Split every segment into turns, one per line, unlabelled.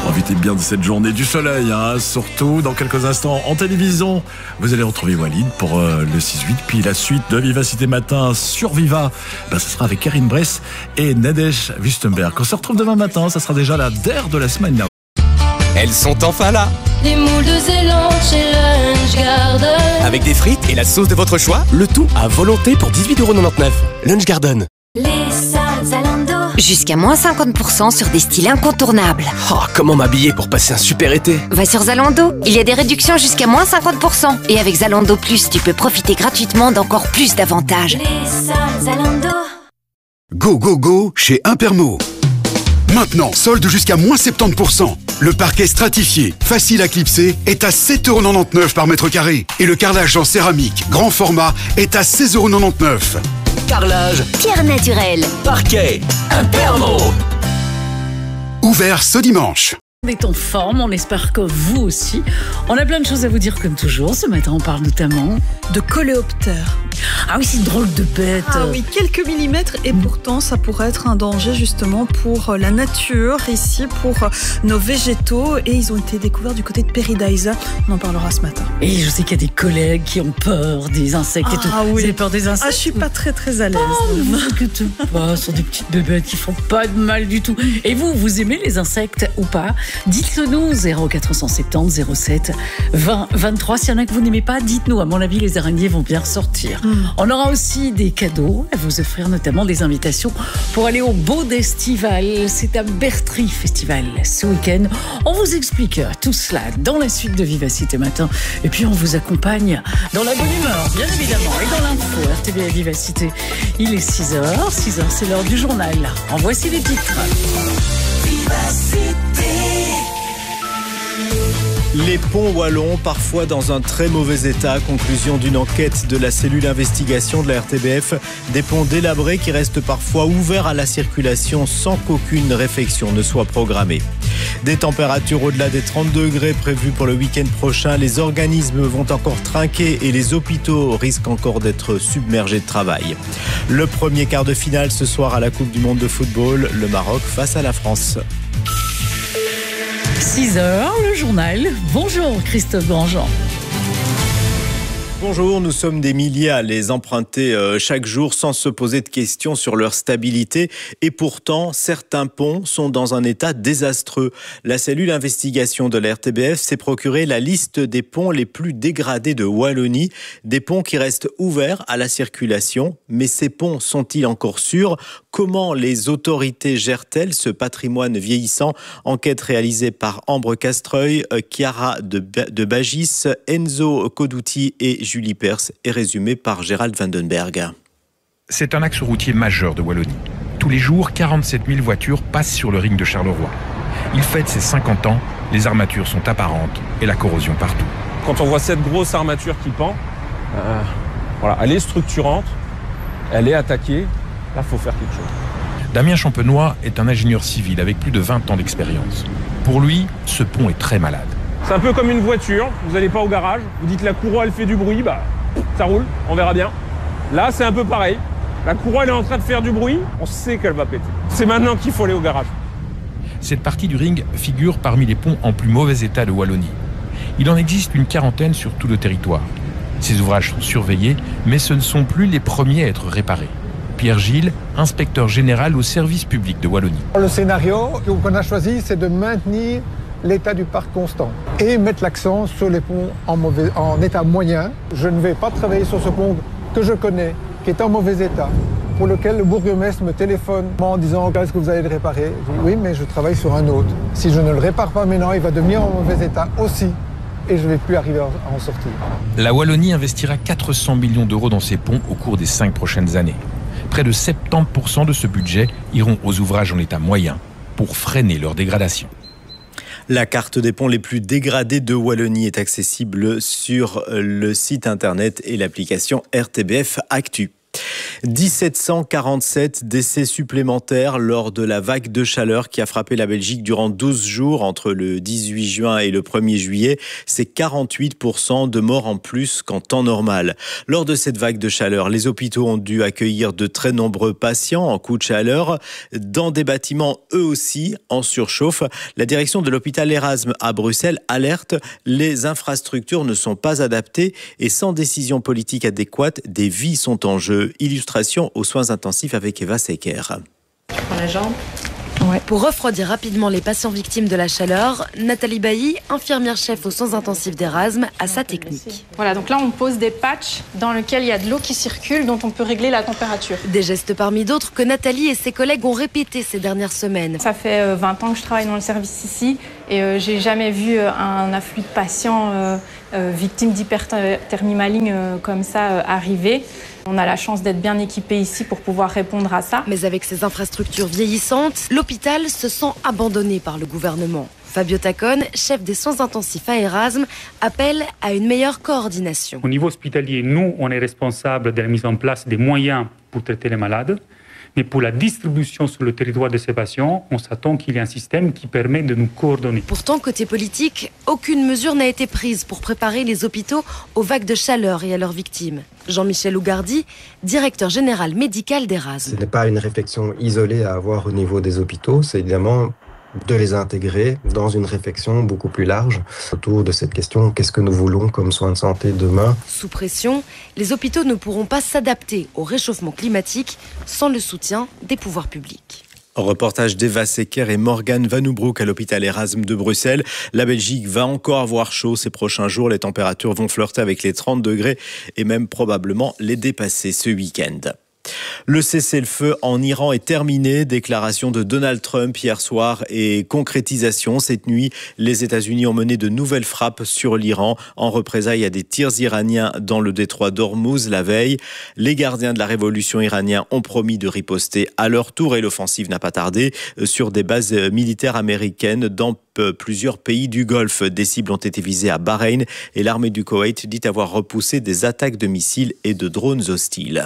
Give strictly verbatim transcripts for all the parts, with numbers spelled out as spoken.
Profitez bien de cette journée du soleil, hein. Surtout dans quelques instants en télévision. Vous allez retrouver Walid pour euh, le six huit. Puis la suite de Vivacité Matin sur Viva, ben, ça sera avec Karine Bress et Nadège Wustenberg. On se retrouve demain matin, ça sera déjà la D E R de la semaine.
Elles sont enfin là.
Des moules de Zélande chez Lunch Garden.
Avec des frites et la sauce de votre choix, le tout à volonté pour dix-huit euros quatre-vingt-dix-neuf. Lunch Garden.
Les soldes Zalando.
Jusqu'à moins cinquante pour cent sur des styles incontournables.
Oh, comment m'habiller pour passer un super été?
Va sur Zalando, il y a des réductions jusqu'à moins cinquante pour cent. Et avec Zalando Plus, tu peux profiter gratuitement d'encore plus d'avantages.
Les soldes Zalando.
Go, go, go chez Impermo. Maintenant, solde jusqu'à moins soixante-dix pour cent. Le parquet stratifié, facile à clipser, est à sept euros quatre-vingt-dix-neuf par mètre carré. Et le carrelage en céramique, grand format, est à seize euros quatre-vingt-dix-neuf.
Carrelage,
Pierre naturelle.
parquet, Impermo.
Ouvert ce dimanche.
On est en forme, on espère que vous aussi. On a plein de choses à vous dire comme toujours. Ce matin, on parle notamment
de coléoptères.
Ah oui, c'est une drôle de bête.
Ah oui, quelques millimètres et pourtant ça pourrait être un danger justement pour la nature, ici pour nos végétaux, et ils ont été découverts du côté de Paradise. On en parlera ce matin.
Et je sais qu'il y a des collègues qui ont peur des insectes et tout.
Ah oui.
Vous avez peur des insectes?
Ah, je suis pas très très à l'aise.
Oh, ne vous inquiétez pas, ce sont des petites bébêtes qui font pas de mal du tout. Et vous, vous aimez les insectes ou pas? Dites-le nous, zéro quatre cent soixante-dix zéro sept vingt vingt-trois. S'il y en a que vous n'aimez pas, dites-nous. À mon avis, les araignées vont bien ressortir. Mm. On aura aussi des cadeaux à vous offrir, notamment des invitations pour aller au Beau d'Estival. C'est à Bertry Festival ce week-end. On vous explique tout cela dans la suite de Vivacité Matin. Et puis on vous accompagne dans la bonne humeur, bien évidemment, et dans l'info R T B Vivacité. Il est six heures. six heures, c'est l'heure du journal. En voici les titres. Vivacité.
Les ponts wallons, parfois dans un très mauvais état. Conclusion d'une enquête de la cellule investigation de la R T B F. Des ponts délabrés qui restent parfois ouverts à la circulation sans qu'aucune réfection ne soit programmée. Des températures au-delà des trente degrés prévues pour le week-end prochain. Les organismes vont encore trinquer et les hôpitaux risquent encore d'être submergés de travail. Le premier quart de finale ce soir à la Coupe du Monde de football. Le Maroc face à la France.
six heures, le journal. Bonjour Christophe Grandjean.
Bonjour, nous sommes des milliers à les emprunter euh, chaque jour sans se poser de questions sur leur stabilité. Et pourtant, certains ponts sont dans un état désastreux. La cellule investigation de la R T B F s'est procuré la liste des ponts les plus dégradés de Wallonie. Des ponts qui restent ouverts à la circulation. Mais ces ponts sont-ils encore sûrs? Comment les autorités gèrent-elles ce patrimoine vieillissant? Enquête réalisée par Ambre Castreuil, Chiara de, de Bagis, Enzo Codouti et Julie Perse est résumée par Gérald Vandenberg.
C'est un axe routier majeur de Wallonie. Tous les jours, quarante-sept mille voitures passent sur le ring de Charleroi. Il fête ses cinquante ans, les armatures sont apparentes et la corrosion partout.
Quand on voit cette grosse armature qui pend, euh, voilà, elle est structurante, elle est attaquée, là il faut faire quelque chose.
Damien Champenois est un ingénieur civil avec plus de vingt ans d'expérience. Pour lui, ce pont est très malade.
C'est un peu comme une voiture, vous n'allez pas au garage, vous dites la courroie elle fait du bruit, bah ça roule, on verra bien. Là c'est un peu pareil, la courroie elle est en train de faire du bruit, on sait qu'elle va péter. C'est maintenant qu'il faut aller au garage.
Cette partie du ring figure parmi les ponts en plus mauvais état de Wallonie. Il en existe une quarantaine sur tout le territoire. Ces ouvrages sont surveillés, mais ce ne sont plus les premiers à être réparés. Pierre Gilles, inspecteur général au service public de Wallonie.
Le scénario qu'on a choisi, c'est de maintenir l'état du parc constant et mettre l'accent sur les ponts en, mauvais, en état moyen. Je ne vais pas travailler sur ce pont que je connais, qui est en mauvais état, pour lequel le bourgmestre me téléphone en disant « Est-ce que vous allez le réparer ?» Je dis « Oui, mais je travaille sur un autre. Si je ne le répare pas maintenant, il va devenir en mauvais état aussi. » Et je ne vais plus arriver à en sortir.
La Wallonie investira quatre cents millions d'euros dans ces ponts au cours des cinq prochaines années. Près de soixante-dix pour cent de ce budget iront aux ouvrages en état moyen pour freiner leur dégradation.
La carte des ponts les plus dégradés de Wallonie est accessible sur le site internet et l'application R T B F Actu. dix-sept cent quarante-sept décès supplémentaires lors de la vague de chaleur qui a frappé la Belgique durant douze jours entre le dix-huit juin et le premier juillet. C'est quarante-huit pour cent de morts en plus qu'en temps normal. Lors de cette vague de chaleur, les hôpitaux ont dû accueillir de très nombreux patients en coup de chaleur dans des bâtiments eux aussi en surchauffe. La direction de l'hôpital Erasme à Bruxelles alerte, les infrastructures ne sont pas adaptées et sans décision politique adéquate, des vies sont en jeu. Illustration aux soins intensifs avec Eva Secker.
Tu prends la jambe.
Ouais. Pour refroidir rapidement les patients victimes de la chaleur, Nathalie Bailly, infirmière-chef aux soins intensifs d'Erasme, a sa technique.
Voilà, donc là on pose des patchs dans lesquels il y a de l'eau qui circule, dont on peut régler la température.
Des gestes parmi d'autres que Nathalie et ses collègues ont répétés ces dernières semaines.
Ça fait vingt ans que je travaille dans le service ici et euh, j'ai jamais vu un afflux de patients euh, euh, victimes d'hyperthermie maligne euh, comme ça euh, arriver. On a la chance d'être bien équipés ici pour pouvoir répondre à ça.
Mais avec ces infrastructures vieillissantes, l'hôpital se sent abandonné par le gouvernement. Fabio Tacone, chef des soins intensifs à Erasme, appelle à une meilleure coordination.
Au niveau hospitalier, nous, on est responsable de la mise en place des moyens pour traiter les malades. Mais pour la distribution sur le territoire de ces patients, on s'attend qu'il y ait un système qui permet de nous coordonner.
Pourtant, côté politique, aucune mesure n'a été prise pour préparer les hôpitaux aux vagues de chaleur et à leurs victimes. Jean-Michel Ougardi, directeur général médical d'Erasme.
Ce n'est pas une réflexion isolée à avoir au niveau des hôpitaux, c'est évidemment de les intégrer dans une réflexion beaucoup plus large autour de cette question, qu'est-ce que nous voulons comme soins de santé demain ?
Sous pression, les hôpitaux ne pourront pas s'adapter au réchauffement climatique sans le soutien des pouvoirs publics.
Reportage d'Eva Secker et Morgane Vanoubroek à l'hôpital Erasme de Bruxelles. La Belgique va encore avoir chaud ces prochains jours. Les températures vont flirter avec les trente degrés et même probablement les dépasser ce week-end. Le cessez-le-feu en Iran est terminé. Déclaration de Donald Trump hier soir et concrétisation. Cette nuit, les États-Unis ont mené de nouvelles frappes sur l'Iran en représailles à des tirs iraniens dans le détroit d'Ormuz la veille. Les gardiens de la révolution iranienne ont promis de riposter à leur tour et l'offensive n'a pas tardé sur des bases militaires américaines dans plusieurs pays du Golfe. Des cibles ont été visées à Bahreïn et l'armée du Koweït dit avoir repoussé des attaques de missiles et de drones hostiles.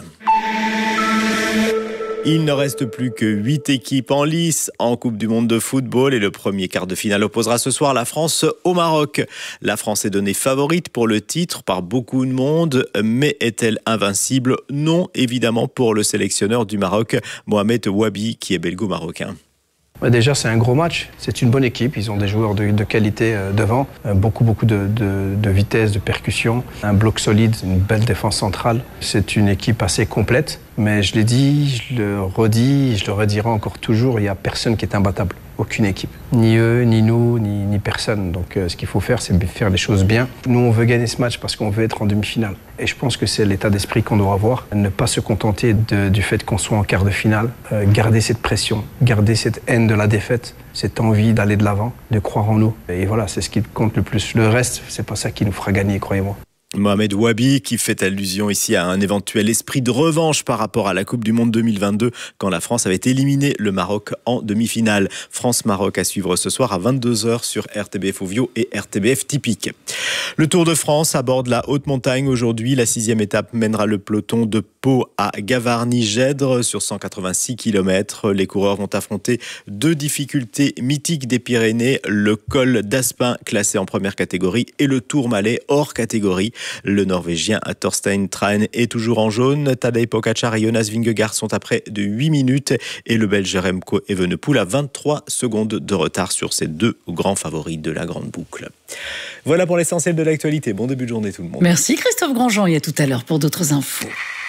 Il ne reste plus que huit équipes en lice en Coupe du Monde de football et le premier quart de finale opposera ce soir la France au Maroc. La France est donnée favorite pour le titre par beaucoup de monde, mais est-elle invincible ? Non, évidemment, pour le sélectionneur du Maroc, Mohamed Wabi, qui est belgo-marocain.
Déjà, c'est un gros match. C'est une bonne équipe. Ils ont des joueurs de, de qualité devant. Beaucoup, beaucoup de, de, de vitesse, de percussion. Un bloc solide, une belle défense centrale. C'est une équipe assez complète. Mais je l'ai dit, je le redis, je le redirai encore toujours, il n'y a personne qui est imbattable. Aucune équipe. Ni eux, ni nous, ni, ni personne. Donc euh, ce qu'il faut faire, c'est faire les choses bien. Nous, on veut gagner ce match parce qu'on veut être en demi-finale. Et je pense que c'est l'état d'esprit qu'on doit avoir. Ne pas se contenter de, du fait qu'on soit en quart de finale. Euh, garder cette pression, garder cette haine de la défaite, cette envie d'aller de l'avant, de croire en nous. Et voilà, c'est ce qui compte le plus. Le reste, c'est pas ça qui nous fera gagner, croyez-moi.
Mohamed Wabi qui fait allusion ici à un éventuel esprit de revanche par rapport à la Coupe du Monde deux mille vingt-deux quand la France avait éliminé le Maroc en demi-finale. France-Maroc à suivre ce soir à vingt-deux heures sur R T B F Ovio et R T B F Typique. Le Tour de France aborde la haute montagne aujourd'hui. La sixième étape mènera le peloton de Pau à Gavarnie-Gèdre sur cent quatre-vingt-six kilomètres. Les coureurs vont affronter deux difficultés mythiques des Pyrénées, le col d'Aspin classé en première catégorie et le Tourmalet hors catégorie. Le Norvégien Thorstein Tran est toujours en jaune. Tadej Pogačar et Jonas Vingegaard sont à près de huit minutes et le Belge Remco Evenepoel a vingt-trois secondes de retard sur ces deux grands favoris de la grande boucle. Voilà pour l'essentiel de l'actualité. Bon début de journée tout le monde.
Merci Christophe Grandjean et à tout à l'heure pour d'autres infos.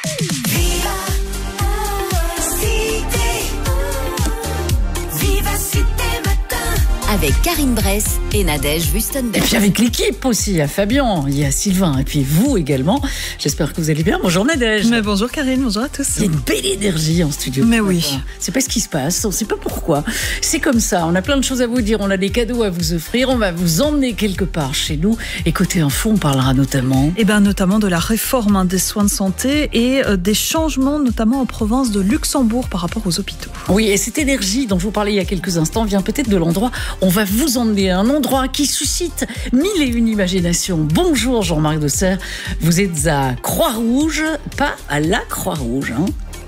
Avec Karine Bress et Nadège Wüstenberg.
Et puis avec l'équipe aussi, il y a Fabien, il y a Sylvain et puis vous également. J'espère que vous allez bien. Bonjour Nadège.
Mais bonjour Karine, bonjour à tous.
Il y a une belle énergie en studio.
Mais oui.
C'est pas ce qui se passe, on sait pas pourquoi. C'est comme ça, on a plein de choses à vous dire, on a des cadeaux à vous offrir, on va vous emmener quelque part chez nous. Et côté info, on parlera notamment...
Eh ben, notamment de la réforme hein, des soins de santé et euh, des changements notamment en province de Luxembourg par rapport aux hôpitaux.
Oui, et cette énergie dont je vous parlais il y a quelques instants vient peut-être de l'endroit... On va vous emmener à un endroit qui suscite mille et une imaginations. Bonjour Jean-Marc Dosser, vous êtes à Croix-Rouge, pas à la Croix-Rouge, hein.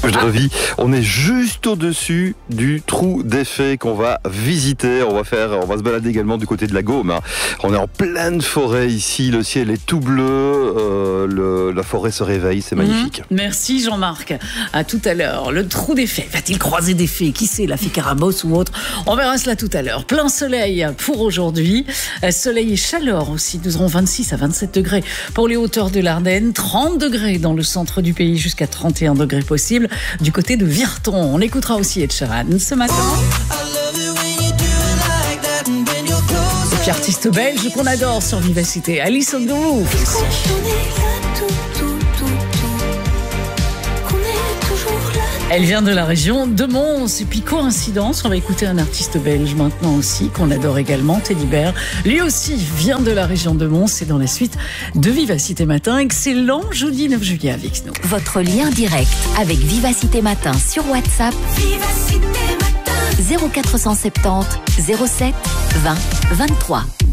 que je revis. On est juste au-dessus du trou des fées qu'on va visiter. On va faire, on va se balader également du côté de la Gaume. Hein. On est en pleine forêt ici. Le ciel est tout bleu. Euh, le, la forêt se réveille. C'est magnifique.
Mmh. Merci Jean-Marc. À tout à l'heure. Le trou des fées. Va-t-il croiser des fées? Qui sait, la fée Carabosse ou autre? On verra cela tout à l'heure. Plein soleil pour aujourd'hui. Soleil et chaleur aussi. Nous aurons vingt-six à vingt-sept degrés pour les hauteurs de l'Ardenne. trente degrés dans le centre du pays, jusqu'à trente et un degrés possible du côté de Virton. On écoutera aussi Ed Sheeran ce matin. Et puis artiste belge qu'on adore sur Vivacité, Alice on the Roof. Elle vient de la région de Mons. Et puis coïncidence, on va écouter un artiste belge maintenant aussi, qu'on adore également, Teddy Bear. Lui aussi vient de la région de Mons. C'est dans la suite de Vivacité Matin. Excellent jeudi neuf juillet avec nous.
Votre lien direct avec Vivacité Matin sur WhatsApp. Vivacité Matin. zéro quatre cent soixante-dix zéro sept vingt vingt-trois.